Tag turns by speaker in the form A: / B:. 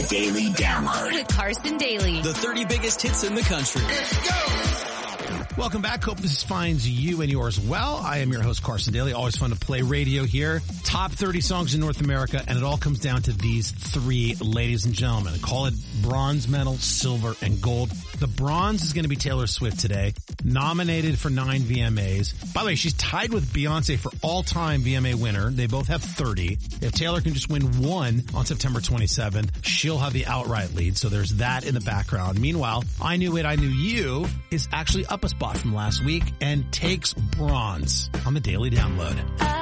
A: Daily Download
B: with Carson Daly.
C: The 30 biggest hits in the country.
D: Welcome back. Hope this finds you and yours well. I am your host, Carson Daly. Always fun to play radio here. Top 30 songs in North America, and it all comes down to these three, ladies and gentlemen. I call it bronze medal, silver, and gold. The bronze is going to be Taylor Swift today, nominated for 9 VMAs. By the way, she's tied with Beyonce for all-time VMA winner. They both have 30. If Taylor can just win one on September 27th, she'll have the outright lead. So there's that in the background. Meanwhile, I Knew It, I Knew You is actually up a spot from last week and takes bronze on the Daily Download.